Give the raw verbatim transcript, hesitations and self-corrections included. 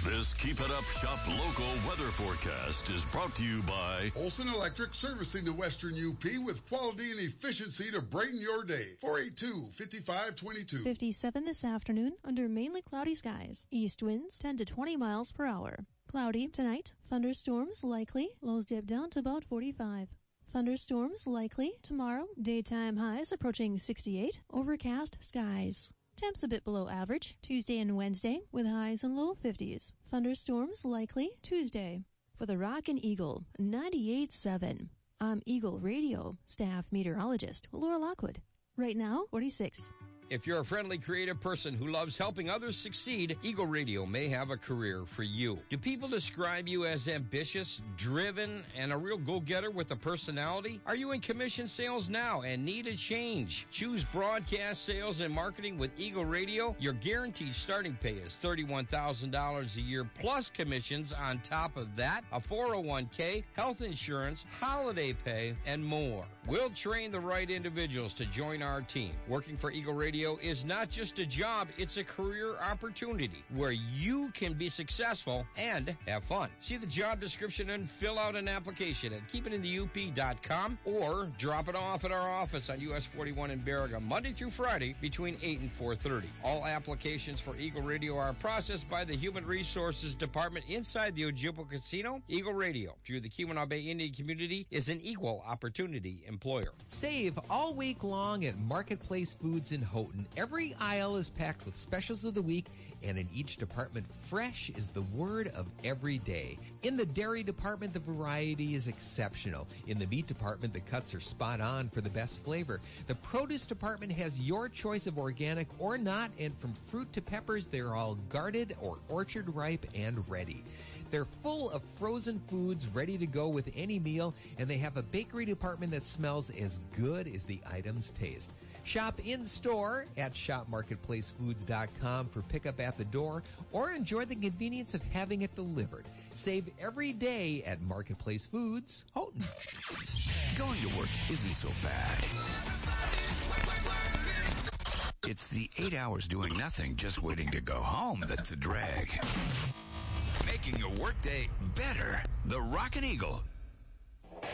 This Keep It Up Shop Local weather forecast is brought to you by Olson Electric, servicing the Western U P with quality and efficiency to brighten your day. four eight two, five five two two. fifty-seven this afternoon under mainly cloudy skies. East winds ten to twenty miles per hour. Cloudy tonight. Thunderstorms likely. Lows dip down to about forty-five. Thunderstorms likely tomorrow. Daytime highs approaching sixty-eight. Overcast skies. Temps a bit below average Tuesday and Wednesday with highs in low fifties. Thunderstorms likely Tuesday. For the Rockin' Eagle ninety-eight point seven. I'm Eagle Radio staff meteorologist Laura Lockwood. Right now, forty-six. If you're a friendly, creative person who loves helping others succeed, Eagle Radio may have a career for you. Do people describe you as ambitious, driven, and a real go-getter with a personality? Are you in commission sales now and need a change? Choose broadcast sales and marketing with Eagle Radio. Your guaranteed starting pay is thirty-one thousand dollars a year plus commissions on top of that, a four oh one k, health insurance, holiday pay, and more. We'll train the right individuals to join our team. Working for Eagle Radio is not just a job, it's a career opportunity where you can be successful and have fun. See the job description and fill out an application at keep it in the U P dot com or drop it off at our office on U S forty-one in Baraga, Monday through Friday between eight and four thirty. All applications for Eagle Radio are processed by the Human Resources Department inside the Ojibwa Casino. Eagle Radio, through the Keweenaw Bay Indian community, is an equal opportunity employer. Save all week long at Marketplace Foods in Houghton. Every aisle is packed with specials of the week, and in each department, fresh is the word of every day. In the dairy department, the variety is exceptional. In the meat department, the cuts are spot on for the best flavor. The produce department has your choice of organic or not, and from fruit to peppers, they're all guarded or orchard ripe and ready. They're full of frozen foods ready to go with any meal, and they have a bakery department that smells as good as the items taste. Shop in-store at shop marketplace foods dot com for pickup at the door, or enjoy the convenience of having it delivered. Save every day at Marketplace Foods, Houghton. Going to work isn't so bad. It's the eight hours doing nothing, just waiting to go home that's a drag. Making your workday better. The Rockin' Eagle